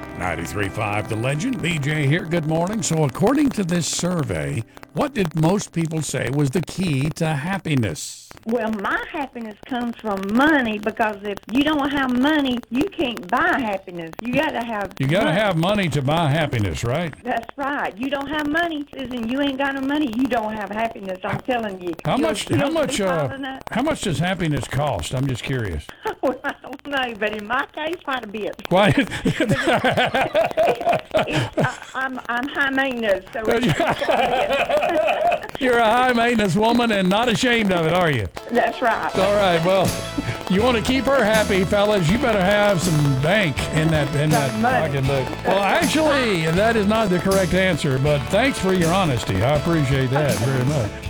93.5 The Legend, BJ here. Good morning. So according to this survey, what did most people say was the key to happiness? Well, my happiness comes from money, because if you don't have money, you can't buy happiness. You got to have You got to money. have money to buy happiness, right? That's right. You don't have money, Susan. You ain't got no money. You don't have happiness. I'm telling you. How much does happiness cost? I'm just curious. Well, I don't know, but in my case, quite a bit. Why? I'm high maintenance, so it's quite a bit. You're a high maintenance woman and not ashamed of it, are you? That's right. All right. Well, you want to keep her happy, fellas. You better have some bank in that money. pocketbook. Well, actually, that is not the correct answer. But thanks for your honesty. I appreciate that very much.